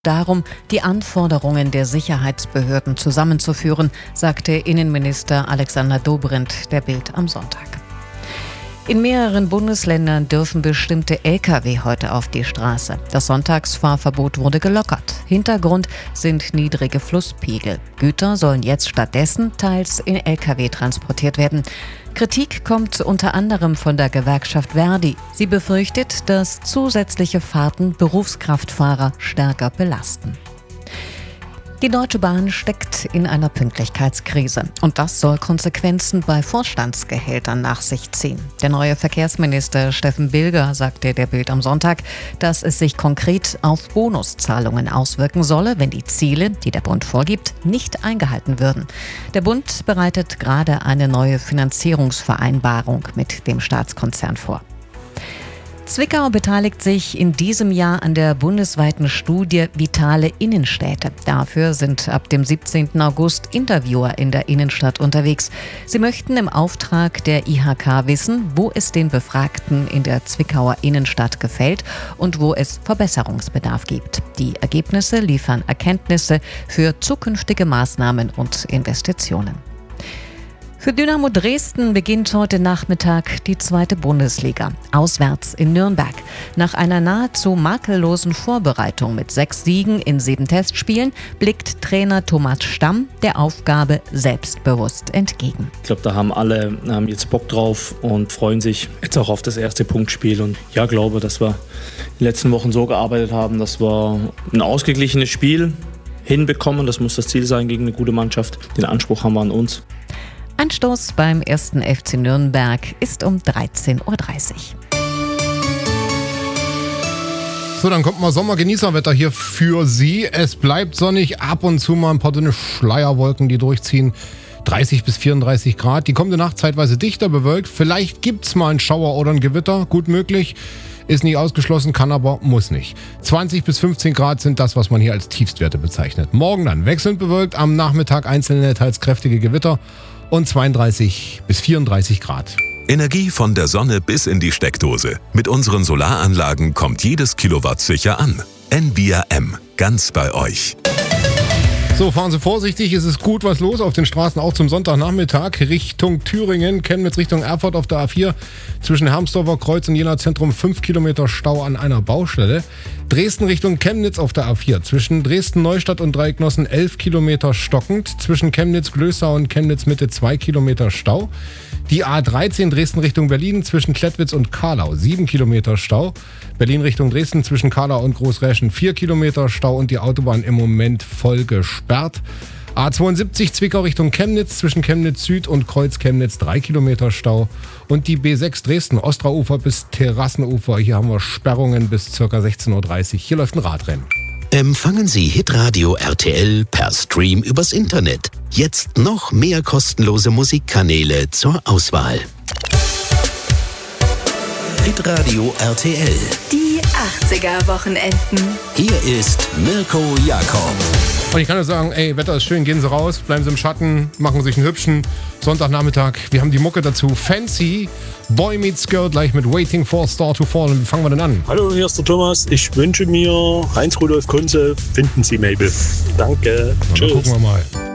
darum, die Anforderungen der Sicherheitsbehörden zusammenzuführen, sagte Innenminister Alexander Dobrindt der Bild am Sonntag. In mehreren Bundesländern dürfen bestimmte Lkw heute auf die Straße. Das Sonntagsfahrverbot wurde gelockert. Hintergrund sind niedrige Flusspegel. Güter sollen jetzt stattdessen teils in Lkw transportiert werden. Kritik kommt unter anderem von der Gewerkschaft Verdi. Sie befürchtet, dass zusätzliche Fahrten Berufskraftfahrer stärker belasten. Die Deutsche Bahn steckt in einer Pünktlichkeitskrise und das soll Konsequenzen bei Vorstandsgehältern nach sich ziehen. Der neue Verkehrsminister Steffen Bilger sagte der Bild am Sonntag, dass es sich konkret auf Bonuszahlungen auswirken solle, wenn die Ziele, die der Bund vorgibt, nicht eingehalten würden. Der Bund bereitet gerade eine neue Finanzierungsvereinbarung mit dem Staatskonzern vor. Zwickau beteiligt sich in diesem Jahr an der bundesweiten Studie Vitale Innenstädte. Dafür sind ab dem 17. August Interviewer in der Innenstadt unterwegs. Sie möchten im Auftrag der IHK wissen, wo es den Befragten in der Zwickauer Innenstadt gefällt und wo es Verbesserungsbedarf gibt. Die Ergebnisse liefern Erkenntnisse für zukünftige Maßnahmen und Investitionen. Für Dynamo Dresden beginnt heute Nachmittag die 2. Bundesliga. Auswärts in Nürnberg. Nach einer nahezu makellosen Vorbereitung mit 6 Siegen in 7 Testspielen blickt Trainer Thomas Stamm der Aufgabe selbstbewusst entgegen. Ich glaube, da haben alle jetzt Bock drauf und freuen sich jetzt auch auf das erste Punktspiel. Und ja, glaube, dass wir in den letzten Wochen so gearbeitet haben, dass wir ein ausgeglichenes Spiel hinbekommen. Das muss das Ziel sein gegen eine gute Mannschaft. Den Anspruch haben wir an uns. Anstoß beim 1. FC Nürnberg ist um 13.30 Uhr. So, dann kommt mal Sommergenießerwetter hier für Sie. Es bleibt sonnig, ab und zu mal ein paar dünne Schleierwolken, die durchziehen. 30 bis 34 Grad. Die kommende Nacht zeitweise dichter bewölkt. Vielleicht gibt's mal einen Schauer oder ein Gewitter. Gut möglich. Ist nicht ausgeschlossen, kann aber, muss nicht. 20 bis 15 Grad sind das, was man hier als Tiefstwerte bezeichnet. Morgen dann wechselnd bewölkt, am Nachmittag einzelne teils kräftige Gewitter und 32 bis 34 Grad. Energie von der Sonne bis in die Steckdose. Mit unseren Solaranlagen kommt jedes Kilowatt sicher an. Envia M. Ganz bei euch. So, fahren Sie vorsichtig, es ist gut was los auf den Straßen, auch zum Sonntagnachmittag, Richtung Thüringen, Chemnitz Richtung Erfurt auf der A4, zwischen Hermsdorfer Kreuz und Jena Zentrum 5 Kilometer Stau an einer Baustelle. Dresden Richtung Chemnitz auf der A4, zwischen Dresden-Neustadt und Dreiecknossen 11 Kilometer stockend, zwischen Chemnitz-Glößau und Chemnitz-Mitte 2 Kilometer Stau. Die A13 Dresden Richtung Berlin zwischen Klettwitz und Karlau 7 Kilometer Stau. Berlin Richtung Dresden zwischen Karlau und Großräschen 4 Kilometer Stau und die Autobahn im Moment voll gesperrt. A72 Zwickau Richtung Chemnitz zwischen Chemnitz Süd und Kreuz Chemnitz 3 Kilometer Stau. Und die B6 Dresden Ostraufer bis Terrassenufer. Hier haben wir Sperrungen bis ca. 16.30 Uhr. Hier läuft ein Radrennen. Empfangen Sie Hitradio RTL per Stream übers Internet. Jetzt noch mehr kostenlose Musikkanäle zur Auswahl. Hitradio RTL. Die 80er-Wochenenden. Hier ist Mirko Jakob. Und ich kann nur sagen, ey, Wetter ist schön, gehen Sie raus, bleiben Sie im Schatten, machen sich einen hübschen Sonntagnachmittag. Wir haben die Mucke dazu. Fancy, Boy Meets Girl, gleich mit Waiting for a Star to Fall. Und wie fangen wir denn an? Hallo, hier ist der Thomas. Ich wünsche mir Heinz Rudolf Kunze, Finden Sie Mabel. Danke. Tschüss. Dann gucken wir mal.